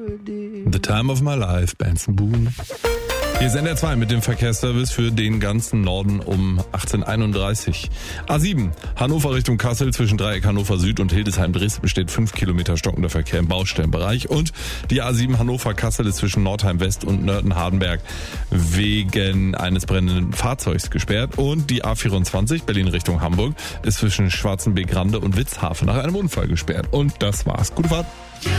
The Time of My Life, Benson Boone. Hier ist NDR 2 mit dem Verkehrsservice für den ganzen Norden um 18:31. A7, Hannover Richtung Kassel zwischen Dreieck Hannover Süd und Hildesheim-Dresden besteht 5 Kilometer stockender Verkehr im Baustellenbereich. Und die A7 Hannover-Kassel ist zwischen Nordheim West und Nörten-Hardenberg wegen eines brennenden Fahrzeugs gesperrt. Und die A24 Berlin Richtung Hamburg ist zwischen Schwarzenbeek-Rande und Witzhafen nach einem Unfall gesperrt. Und das war's. Gute Fahrt.